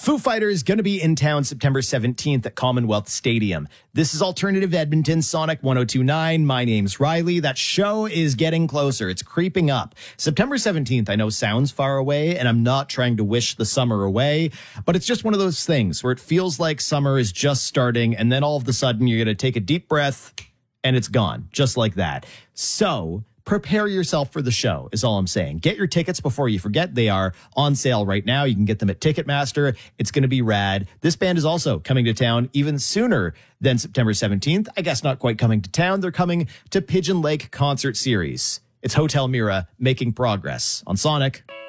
Foo Fighters going to be in town September 17th at Commonwealth Stadium. This is Alternative Edmonton, Sonic 102.9. My name's Riley. That show is getting closer. It's creeping up. September 17th, I know sounds far away, and I'm not trying to wish the summer away, but it's just one of those things where it feels like summer is just starting, and then all of a sudden you're going to take a deep breath, and it's gone, just like that. So prepare yourself for the show is all I'm saying. Get your tickets before you forget. They are on sale right now. You can get them at Ticketmaster. It's going to be rad. This band is also coming to town even sooner than September 17th. I guess not quite coming to town. They're coming to Pigeon Lake Concert Series. It's Hotel Mira making progress on Sonic.